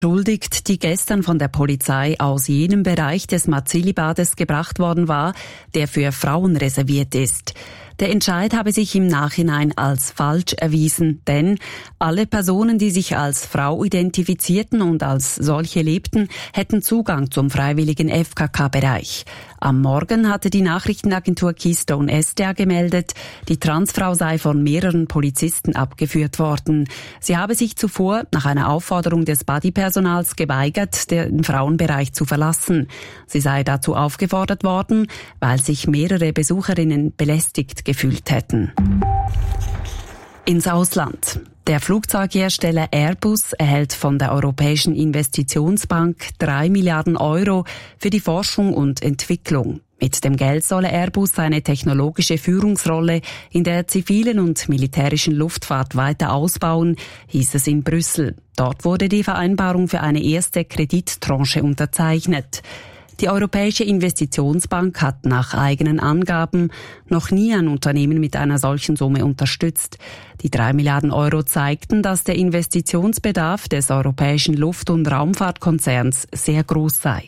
Beschuldigt, die gestern von der Polizei aus jenem Bereich des Mazzilli-Bades gebracht worden war, der für Frauen reserviert ist. Der Entscheid habe sich im Nachhinein als falsch erwiesen, denn alle Personen, die sich als Frau identifizierten und als solche lebten, hätten Zugang zum freiwilligen FKK-Bereich. Am Morgen hatte die Nachrichtenagentur Keystone SDA gemeldet, die Transfrau sei von mehreren Polizisten abgeführt worden. Sie habe sich zuvor nach einer Aufforderung des Bodypersonals geweigert, den Frauenbereich zu verlassen. Sie sei dazu aufgefordert worden, weil sich mehrere Besucherinnen belästigt gefühlt hätten. Ins Ausland. Der Flugzeughersteller Airbus erhält von der Europäischen Investitionsbank 3 Milliarden Euro für die Forschung und Entwicklung. Mit dem Geld solle Airbus seine technologische Führungsrolle in der zivilen und militärischen Luftfahrt weiter ausbauen, hieß es in Brüssel. Dort wurde die Vereinbarung für eine erste Kredittranche unterzeichnet. Die Europäische Investitionsbank hat nach eigenen Angaben noch nie ein Unternehmen mit einer solchen Summe unterstützt. Die 3 Milliarden Euro zeigten, dass der Investitionsbedarf des europäischen Luft- und Raumfahrtkonzerns sehr groß sei.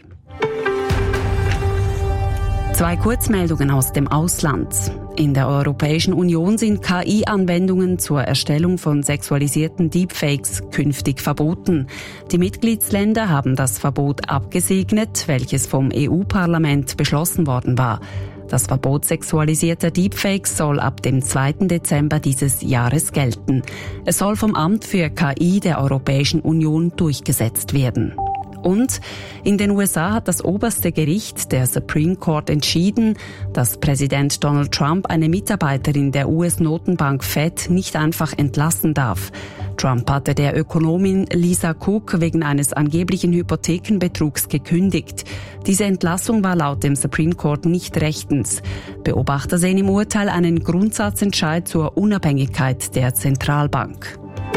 2 Kurzmeldungen aus dem Ausland. In der Europäischen Union sind KI-Anwendungen zur Erstellung von sexualisierten Deepfakes künftig verboten. Die Mitgliedsländer haben das Verbot abgesegnet, welches vom EU-Parlament beschlossen worden war. Das Verbot sexualisierter Deepfakes soll ab dem 2. Dezember dieses Jahres gelten. Es soll vom Amt für KI der Europäischen Union durchgesetzt werden. Und in den USA hat das oberste Gericht, der Supreme Court, entschieden, dass Präsident Donald Trump eine Mitarbeiterin der US-Notenbank Fed nicht einfach entlassen darf. Trump hatte der Ökonomin Lisa Cook wegen eines angeblichen Hypothekenbetrugs gekündigt. Diese Entlassung war laut dem Supreme Court nicht rechtens. Beobachter sehen im Urteil einen Grundsatzentscheid zur Unabhängigkeit der Zentralbank.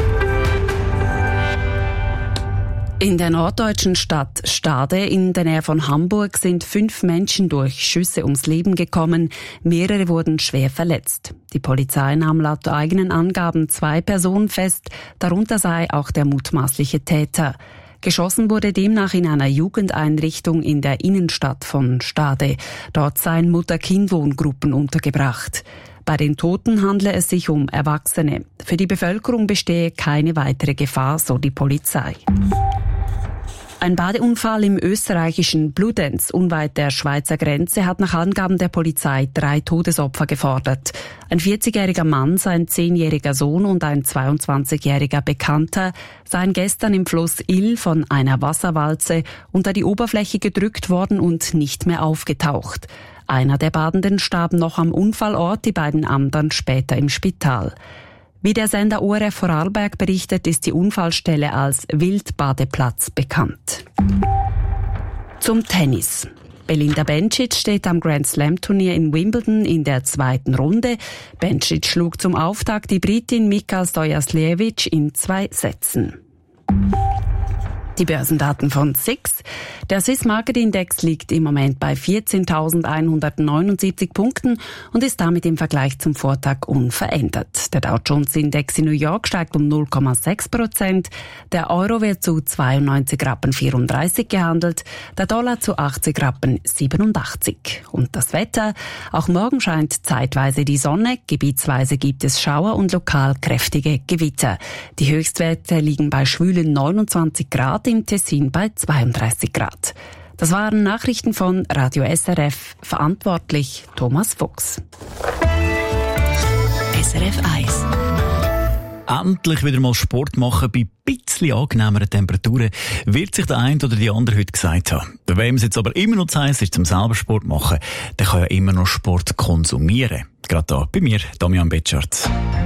In der norddeutschen Stadt Stade in der Nähe von Hamburg sind 5 Menschen durch Schüsse ums Leben gekommen. Mehrere wurden schwer verletzt. Die Polizei nahm laut eigenen Angaben 2 Personen fest, darunter sei auch der mutmaßliche Täter. Geschossen wurde demnach in einer Jugendeinrichtung in der Innenstadt von Stade. Dort seien Mutter-Kind-Wohngruppen untergebracht. Bei den Toten handle es sich um Erwachsene. Für die Bevölkerung bestehe keine weitere Gefahr, so die Polizei. Ein Badeunfall im österreichischen Bludenz unweit der Schweizer Grenze hat nach Angaben der Polizei 3 Todesopfer gefordert. Ein 40-jähriger Mann, sein 10-jähriger Sohn und ein 22-jähriger Bekannter seien gestern im Fluss Ill von einer Wasserwalze unter die Oberfläche gedrückt worden und nicht mehr aufgetaucht. Einer der Badenden starb noch am Unfallort, die beiden anderen später im Spital. Wie der Sender ORF Vorarlberg berichtet, ist die Unfallstelle als Wildbadeplatz bekannt. Zum Tennis. Belinda Bencic steht am Grand-Slam-Turnier in Wimbledon in der 2. Runde. Bencic schlug zum Auftakt die Britin Mika Stojasljevich in 2 Sätzen. Die Börsendaten von SIX. Der Swiss Market Index liegt im Moment bei 14.179 Punkten und ist damit im Vergleich zum Vortag unverändert. Der Dow Jones Index in New York steigt um 0,6%. Der Euro wird zu 92,34 Rappen gehandelt, der Dollar zu 80,87 Rappen. Und das Wetter? Auch morgen scheint zeitweise die Sonne, gebietsweise gibt es Schauer und lokal kräftige Gewitter. Die Höchstwerte liegen bei schwülen 29 Grad, im Tessin bei 32 Grad. Das waren Nachrichten von Radio SRF. Verantwortlich Thomas Fuchs. SRF 1. Endlich wieder mal Sport machen bei bisschen angenehmeren Temperaturen, wird sich der eine oder die andere heute gesagt haben. Wem es jetzt aber immer noch zu heiß ist, zum selber Sport machen, der kann ja immer noch Sport konsumieren. Gerade da bei mir, Damian Betscharz.